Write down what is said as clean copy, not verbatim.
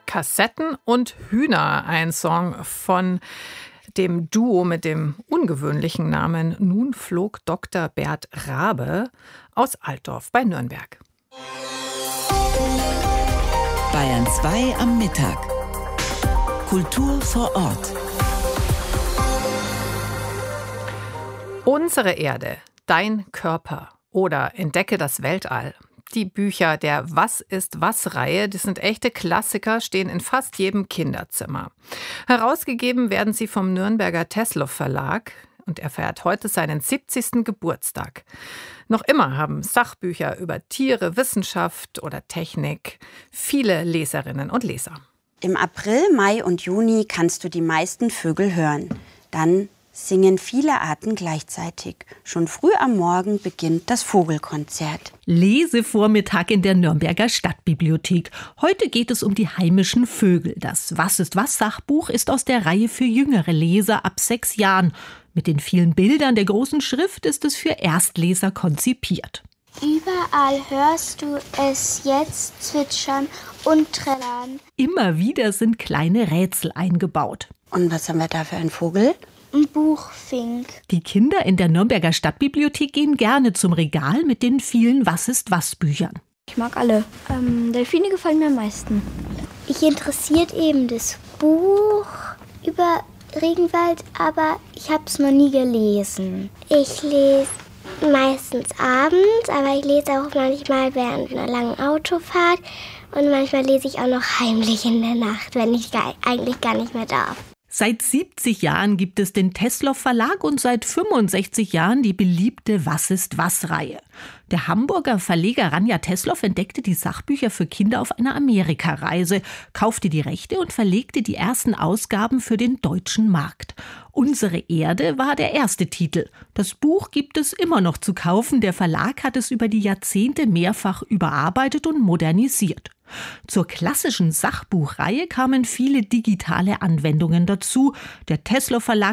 Kassetten und Hühner, ein Song von dem Duo mit dem ungewöhnlichen Namen Nun flog Dr. Bert Rabe aus Altdorf bei Nürnberg. Bayern 2 am Mittag. Kultur vor Ort. Unsere Erde, dein Körper oder Entdecke das Weltall. Die Bücher der Was ist was-Reihe, die sind echte Klassiker, stehen in fast jedem Kinderzimmer. Herausgegeben werden sie vom Nürnberger Teslow Verlag und er feiert heute seinen 70. Geburtstag. Noch immer haben Sachbücher über Tiere, Wissenschaft oder Technik viele Leserinnen und Leser. Im April, Mai und Juni kannst du die meisten Vögel hören. Dann singen viele Arten gleichzeitig. Schon früh am Morgen beginnt das Vogelkonzert. Lesevormittag in der Nürnberger Stadtbibliothek. Heute geht es um die heimischen Vögel. Das Was ist was Sachbuch ist aus der Reihe für jüngere Leser ab 6 Jahren. Mit den vielen Bildern der großen Schrift ist es für Erstleser konzipiert. Überall hörst du es jetzt zwitschern und trällern. Immer wieder sind kleine Rätsel eingebaut. Und was haben wir da für einen Vogel? Ein Buchfink. Die Kinder in der Nürnberger Stadtbibliothek gehen gerne zum Regal mit den vielen Was ist was Büchern. Ich mag alle. Delfine gefallen mir am meisten. Mich interessiert eben das Buch über Regenwald, aber ich habe es noch nie gelesen. Ich lese meistens abends, aber ich lese auch manchmal während einer langen Autofahrt und manchmal lese ich auch noch heimlich in der Nacht, wenn ich eigentlich gar nicht mehr darf. Seit 70 Jahren gibt es den Teslow Verlag und seit 65 Jahren die beliebte Was ist was-Reihe. Der Hamburger Verleger Ranja Teslow entdeckte die Sachbücher für Kinder auf einer Amerikareise, kaufte die Rechte und verlegte die ersten Ausgaben für den deutschen Markt. Unsere Erde war der erste Titel. Das Buch gibt es immer noch zu kaufen. Der Verlag hat es über die Jahrzehnte mehrfach überarbeitet und modernisiert. Zur klassischen Sachbuchreihe kamen viele digitale Anwendungen dazu. Der Teslow Verlag